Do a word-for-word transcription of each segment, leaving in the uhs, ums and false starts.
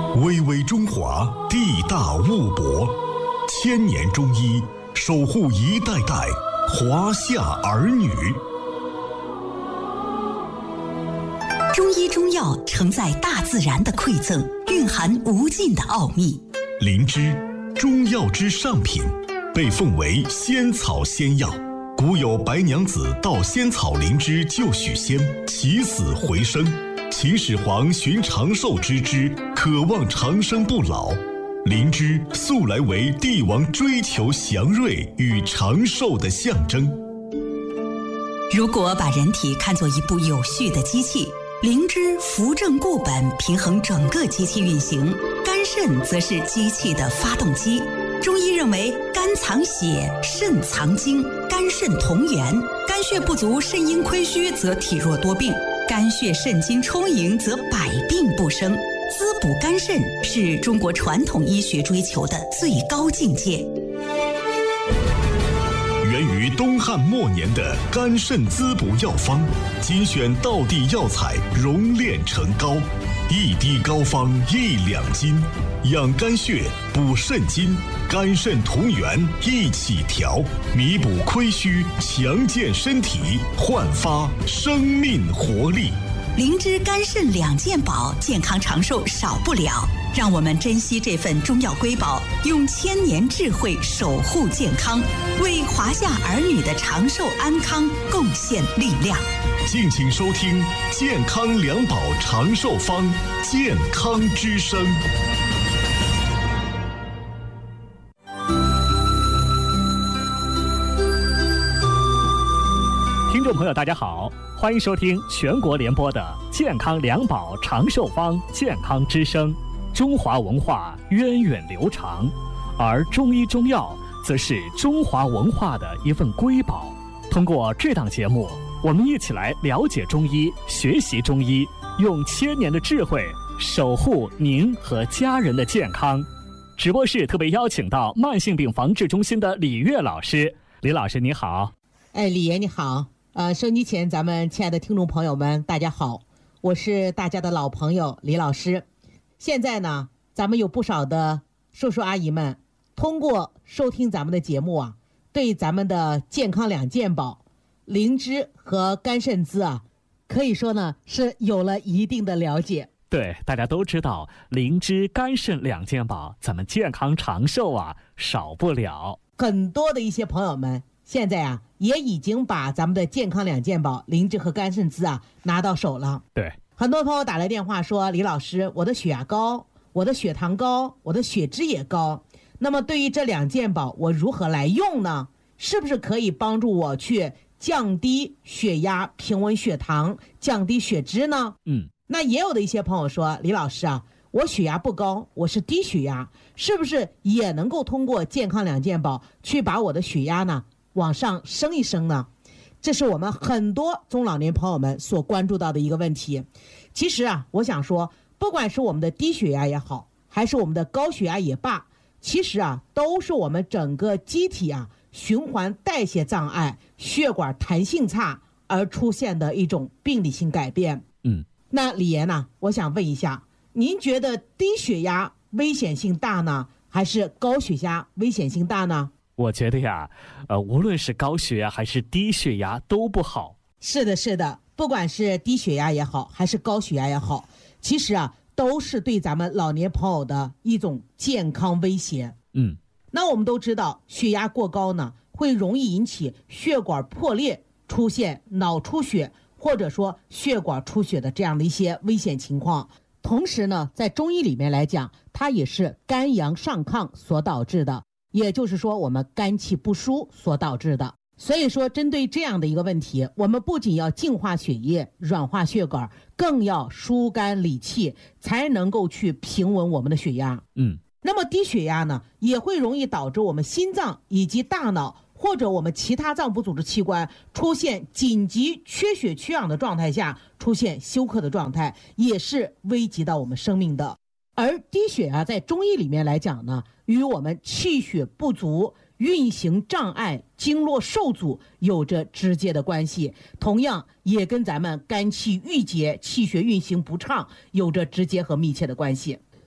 巍巍中华，地大物博，千年中医守护一代代华夏儿女。 中医中药承载大自然的馈赠，蕴含无尽的奥秘。 灵芝，中药之上品，被奉为仙草仙药。古有白娘子到仙草灵芝救许仙，起死回生。秦始皇寻长寿之枝，渴望长生不老。灵芝素来为帝王追求祥瑞与长寿的象征。 如果把人体看作一部有序的机器，灵芝扶正固本，平衡整个机器运行；肝肾则是机器的发动机。中医认为，肝藏血，肾藏精，肝肾同源。肝血不足、肾阴亏虚，则体弱多病；肝血肾精充盈，则百病不生。滋补肝肾是中国传统医学追求的最高境界。 源于东汉末年的肝肾滋补药方，精选道地药材，熔炼成膏，一滴膏方一两斤，养肝血，补肾精，肝肾同源一起调，弥补亏虚，强健身体，焕发生命活力。 灵芝肝肾两件宝，健康长寿少不了。让我们珍惜这份中药瑰宝，用千年智慧守护健康，为华夏儿女的长寿安康贡献力量。 敬请收听健康两宝长寿方，健康之声。 听众朋友大家好，欢迎收听全国联播的健康两宝长寿方，健康之声。中华文化源远流长，而中医中药则是中华文化的一份瑰宝。通过这档节目，我们一起来了解中医，学习中医，用千年的智慧守护您和家人的健康。直播室特别邀请到慢性病防治中心的李月老师。李老师你好。 哎，李爷你好。呃，收音机前咱们亲爱的听众朋友们大家好，我是大家的老朋友李老师。现在呢，咱们有不少的叔叔阿姨们通过收听咱们的节目啊，对咱们的健康两件宝灵芝和肝肾滋啊，可以说呢是有了一定的了解。 对，大家都知道灵芝肝肾两件宝，咱们健康长寿啊少不了。 很多的一些朋友们现在啊也已经把咱们的健康两件宝灵芝和肝肾滋啊拿到手了。 对， 很多朋友打来电话说，李老师，我的血压高，我的血糖高，我的血脂也高，那么对于这两件宝我如何来用呢？是不是可以帮助我去降低血压，平稳血糖，降低血脂呢？ 嗯， 那也有的一些朋友说，李老师啊，我血压不高，我是低血压，是不是也能够通过健康两件宝去把我的血压呢往上升一升呢？这是我们很多中老年朋友们所关注到的一个问题。其实啊，我想说，不管是我们的低血压也好，还是我们的高血压也罢，其实啊，都是我们整个机体啊循环代谢障碍、血管弹性差而出现的一种病理性改变。 嗯， 那李岩呢，我想问一下，您觉得低血压危险性大呢，还是高血压危险性大呢？ 我觉得呀，呃，无论是高血压还是低血压都不好。 是的，是的，不管是低血压也好，还是高血压也好，其实啊，都是对咱们老年朋友的一种健康威胁。 嗯， 那我们都知道，血压过高呢，会容易引起血管破裂，出现脑出血，或者说血管出血的这样的一些危险情况。同时呢，在中医里面来讲，它也是肝阳上亢所导致的。也就是说，我们肝气不舒所导致的。所以说，针对这样的一个问题，我们不仅要净化血液、软化血管，更要疏肝理气，才能够去平稳我们的血压。 嗯， 那么低血压呢，也会容易导致我们心脏以及大脑或者我们其他脏腑组织器官出现紧急缺血缺氧的状态下，出现休克的状态，也是危及到我们生命的。而低血压在中医里面来讲呢，与我们气血不足、运行障碍、经络受阻有着直接的关系，同样也跟咱们肝气郁结、气血运行不畅有着直接和密切的关系。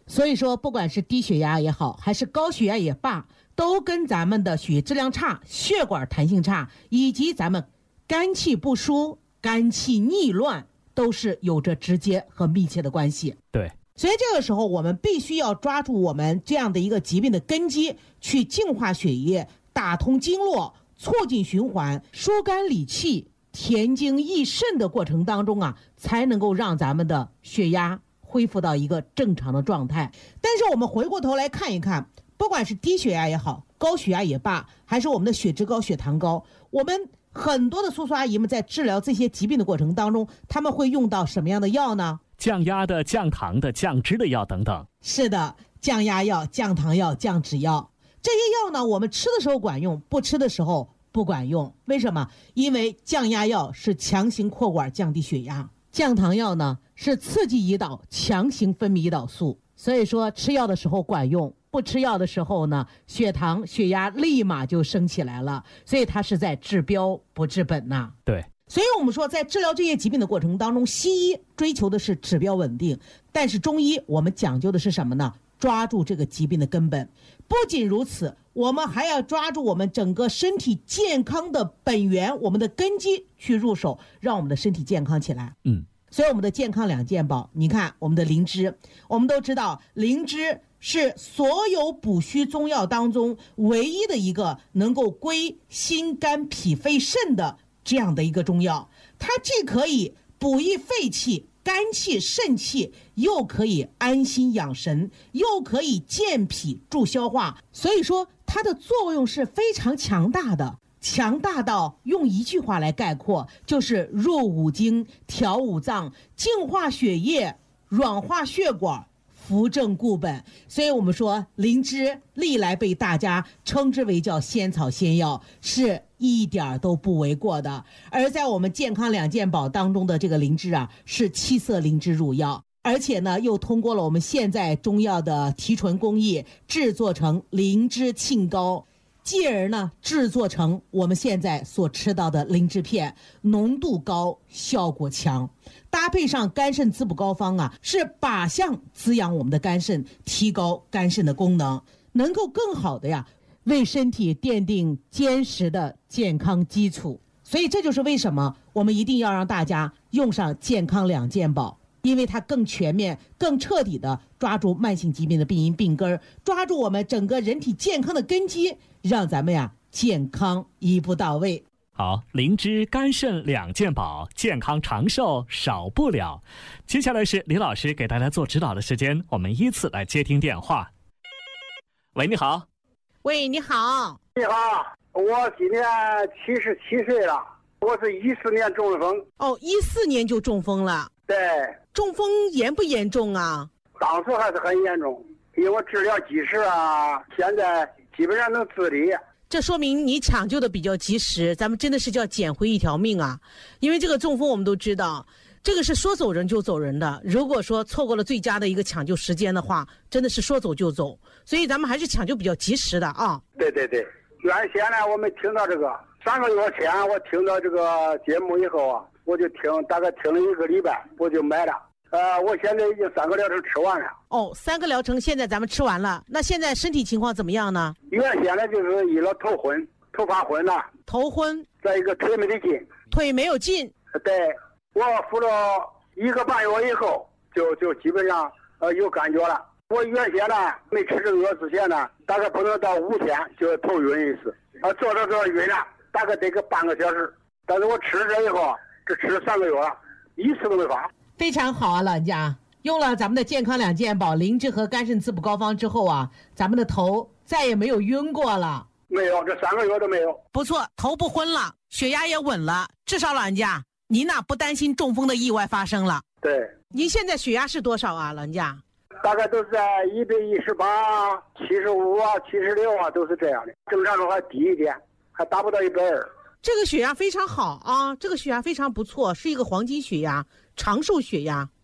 所以说不管是低血压也好，还是高血压也罢，都跟咱们的血液质量差、血管弹性差，以及咱们肝气不舒、肝气逆乱都是有着直接和密切的关系。 对， 所以这个时候我们必须要抓住我们这样的一个疾病的根基，去净化血液，打通经络，促进循环，疏肝理气，填精益肾的过程当中啊，才能够让咱们的血压恢复到一个正常的状态。但是我们回过头来看一看，不管是低血压也好，高血压也罢，还是我们的血脂高、血糖高，我们很多的叔叔阿姨们在治疗这些疾病的过程当中，他们会用到什么样的药呢？ 降压的、降糖的、降脂的药等等。 是的，降压药、降糖药、降脂药，这些药呢，我们吃的时候管用，不吃的时候不管用。为什么？因为降压药是强行扩管降低血压，降糖药呢是刺激胰岛强行分泌胰岛素，所以说吃药的时候管用，不吃药的时候呢，血糖血压立马就升起来了，所以它是在治标不治本呐。 对， 所以我们说在治疗这些疾病的过程当中，西医追求的是指标稳定，但是中医我们讲究的是什么呢？抓住这个疾病的根本。不仅如此，我们还要抓住我们整个身体健康的本源，我们的根基去入手，让我们的身体健康起来。 嗯， 所以我们的健康两件宝，你看我们的灵芝，我们都知道灵芝是所有补虚中药当中唯一的一个能够归心肝脾肺肾的这样的一个中药，它既可以补益肺气、肝气、肾气，又可以安心养神，又可以健脾助消化，所以说它的作用是非常强大的，强大到用一句话来概括，就是入五经、调五脏、净化血液、软化血管、扶正固本。所以我们说灵芝历来被大家称之为叫仙草仙药，是一点都不为过的。而在我们健康两件宝当中的这个灵芝啊，是七色灵芝入药，而且呢又通过了我们现在中药的提纯工艺，制作成灵芝沁膏，继而呢制作成我们现在所吃到的灵芝片，浓度高，效果强，搭配上肝肾滋补膏方啊，是靶向滋养我们的肝肾，提高肝肾的功能，能够更好的呀为身体奠定坚实的健康基础。所以这就是为什么我们一定要让大家用上健康两件宝，因为它更全面、更彻底的抓住慢性疾病的病因病根，抓住我们整个人体健康的根基，让咱们呀健康一步到位。 好，灵芝肝肾两件宝，健康长寿少不了。接下来是李老师给大家做指导的时间，我们依次来接听电话。喂，你好。 喂，你好。 你好，我今年七十七岁了，我是一四年中的风。 哦，一四年就中风了。 对。 中风严不严重啊？ 当时还是很严重，因为我治疗及时啊，现在基本上能自理。 这说明你抢救的比较及时，咱们真的是叫捡回一条命啊！因为这个中风我们都知道，这个是说走人就走人的，如果说错过了最佳的一个抢救时间的话，真的是说走就走，所以咱们还是抢救比较及时的啊。 对对对，原先呢我们听到这个三个月前我听到这个节目以后啊，我就听大概听了一个礼拜，我就买了。呃，我现在已经三个疗程吃完了。 哦，三个疗程现在咱们吃完了，那现在身体情况怎么样呢？ 原先呢就是一了头昏，头发昏了， 头昏， 再一个腿没得劲， 腿没有劲。 对，我服了一个半月以后，就就基本上呃有感觉了。我原先呢没吃这个药之前呢，大概不能到五天就头晕一次，啊，坐着坐着晕了，大概得个半个小时。但是我吃了这以后，这吃了三个月了，一次都没发。 非常好啊，老人家，用了咱们的健康两件宝灵芝和肝肾滋补膏方之后啊，咱们的头再也没有晕过了。 没有，这三个月都没有。 不错，头不昏了，血压也稳了，至少老人家您呐不担心中风的意外发生了。 对。 您现在血压是多少啊，老人家？ 大概都是在一百一十八、七十五啊、七十六啊，都是这样的。正常的还低一点，还达不到一百二。 这个血压非常好啊，这个血压非常不错，是一个黄金血压，长寿血压。